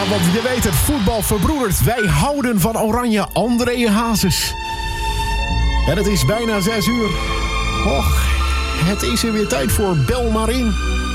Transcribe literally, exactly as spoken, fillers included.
want je weet het, voetbal verbroedert. Wij houden van Oranje, André Hazes. En het is bijna zes uur. Och, het is er weer tijd voor Bel maar in.